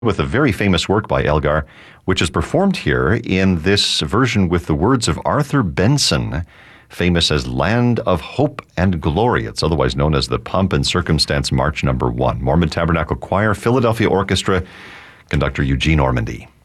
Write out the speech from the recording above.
with a very famous work by Elgar, which is performed here in this version with the words of Arthur Benson, famous as Land of Hope and Glory. It's otherwise known as the Pomp and Circumstance March No. 1. Mormon Tabernacle Choir, Philadelphia Orchestra, conductor Eugene Ormandy.